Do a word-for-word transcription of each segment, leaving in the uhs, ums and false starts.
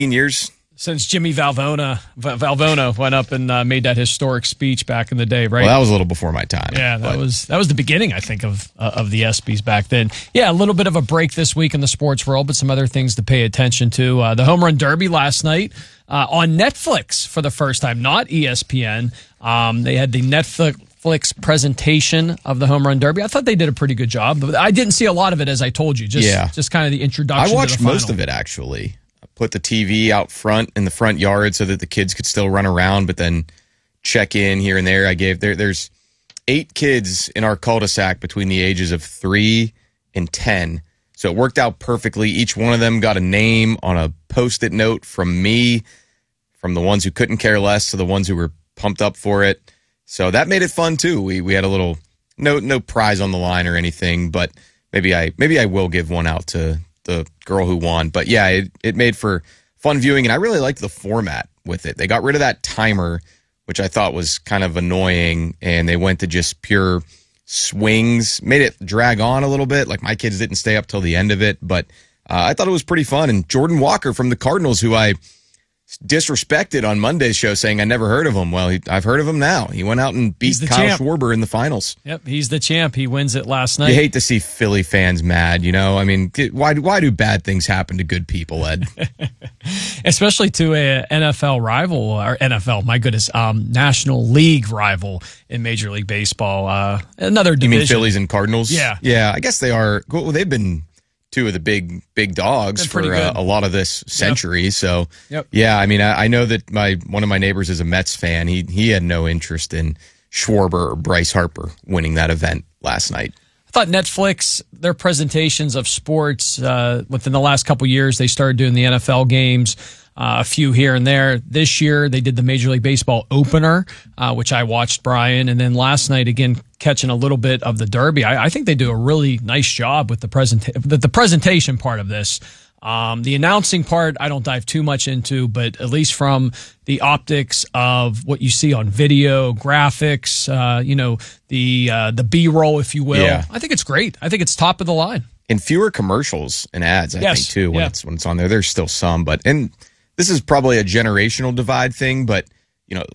years. Since Jimmy Valvona Valvona went up and uh, made that historic speech back in the day, right? Well, that was a little before my time. Yeah, that but. was that was the beginning, I think, of uh, of the ESPYs back then. Yeah, a little bit of a break this week in the sports world, but some other things to pay attention to. Uh, the Home Run Derby last night uh, on Netflix for the first time, not E S P N. Um, they had the Netflix presentation of the Home Run Derby. I thought they did a pretty good job, but I didn't see a lot of it, as I told you. Just, yeah. just kind of the introduction. I watched to the most final. of it, actually. Put the T V out front in the front yard so that the kids could still run around, but then check in here and there. I gave there. There's eight kids in our cul-de-sac between the ages of three and ten, so it worked out perfectly. Each one of them got a name on a Post-it note from me, from the ones who couldn't care less to the ones who were pumped up for it. So that made it fun too. We we had a little no no prize on the line or anything, but maybe I maybe I will give one out to the girl who won. But yeah, it, it made for fun viewing, and I really liked the format with it. They got rid of that timer, which I thought was kind of annoying, and they went to just pure swings, made it drag on a little bit. Like, my kids didn't stay up till the end of it, but uh, I thought it was pretty fun. And Jordan Walker from the Cardinals, who I disrespected on Monday's show, saying I never heard of him. Well, he, I've heard of him now. He went out and beat Kyle champ. Schwarber in the finals. Yep, he's the champ. He wins it last night. You hate to see Philly fans mad, you know? I mean, why why do bad things happen to good people, Ed? Especially to a N F L rival, or N F L, my goodness, um, National League rival in Major League Baseball. Uh, another division. You mean Phillies and Cardinals? Yeah. Yeah, I guess they are. Well, they've been two of the big big dogs for uh, a lot of this century. Yep. So, yep. yeah, I mean, I, I know that my one of my neighbors is a Mets fan. He he had no interest in Schwarber or Bryce Harper winning that event last night. I thought Netflix, their presentations of sports uh, within the last couple years, they started doing the N F L games, uh, a few here and there. This year, they did the Major League Baseball opener, uh, which I watched, Brian. And then last night, again, catching a little bit of the Derby. I, I think they do a really nice job with the, presenta- the, the presentation part of this. Um, the announcing part, I don't dive too much into, but at least from the optics of what you see on video, graphics, uh, you know, the uh, the B-roll, if you will, yeah. I think it's great. I think it's top of the line. And fewer commercials and ads, I yes. think, too, when yeah. it's when it's on there. There's still some, but and this is probably a generational divide thing, but you know,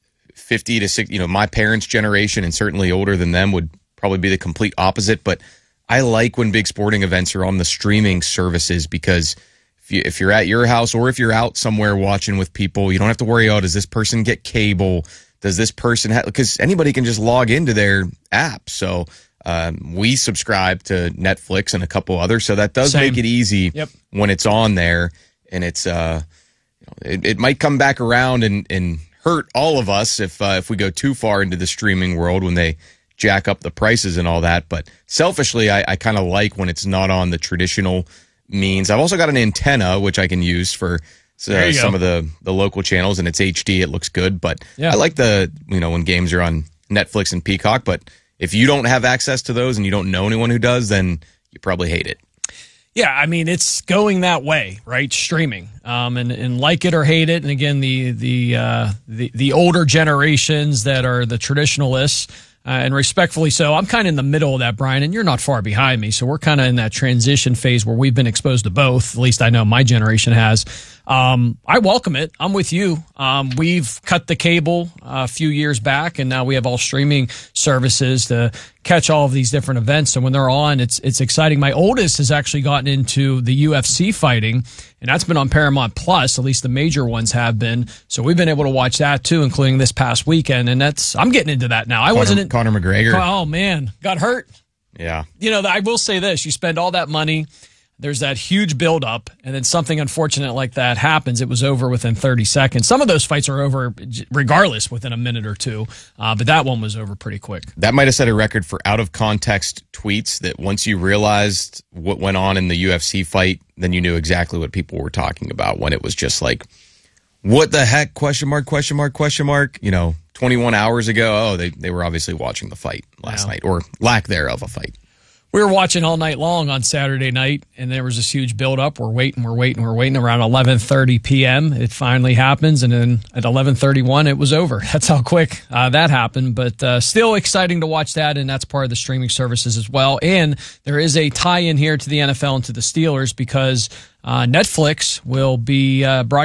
fifty to sixty, you know, my parents' generation and certainly older than them would probably be the complete opposite. But I like when big sporting events are on the streaming services, because if, you, if you're at your house or if you're out somewhere watching with people, you don't have to worry, oh, does this person get cable? Does this person have, because anybody can just log into their app. So um, we subscribe to Netflix and a couple others. So that does Same. make it easy yep. when it's on there. And it's, uh, you know, it, it might come back around and, and hurt all of us if uh, if we go too far into the streaming world when they jack up the prices and all that. But selfishly, I, I kind of like when it's not on the traditional means. I've also got an antenna, which I can use for uh, some of the, the local channels, and it's H D. It looks good. But yeah. I like the, you know, when games are on Netflix and Peacock. But if you don't have access to those and you don't know anyone who does, then you probably hate it. Yeah, I mean, it's going that way, right? Streaming, um, and and like it or hate it. And again, the the uh, the the older generations that are the traditionalists, uh, and respectfully so. I'm kind of in the middle of that, Brian, and you're not far behind me. So we're kind of in that transition phase where we've been exposed to both. At least I know my generation has. Um, I welcome it. I'm with you. Um, we've cut the cable a few years back, and now we have all streaming services to catch all of these different events. So when they're on, it's it's exciting. My oldest has actually gotten into the U F C fighting, and that's been on Paramount Plus. At least the major ones have been. So we've been able to watch that too, including this past weekend. And that's I'm getting into that now. I Conor, wasn't in, Conor McGregor. Oh man, got hurt. Yeah. You know, I will say this: you spend all that money. There's that huge buildup, and then something unfortunate like that happens. It was over within thirty seconds. Some of those fights are over regardless within a minute or two, uh, but that one was over pretty quick. That might have set a record for out-of-context tweets that once you realized what went on in the U F C fight, then you knew exactly what people were talking about, when it was just like, what the heck, question mark, question mark, question mark, you know, twenty-one hours ago. Oh, they, they were obviously watching the fight last wow. night, or lack thereof a fight. We were watching all night long on Saturday night, and there was this huge buildup. We're waiting, we're waiting, we're waiting. Around eleven thirty p.m., it finally happens, and then at eleven thirty-one, it was over. That's how quick uh, that happened, but uh, still exciting to watch that, and that's part of the streaming services as well. And there is a tie-in here to the N F L and to the Steelers, because Uh, Netflix will be uh, broadcasting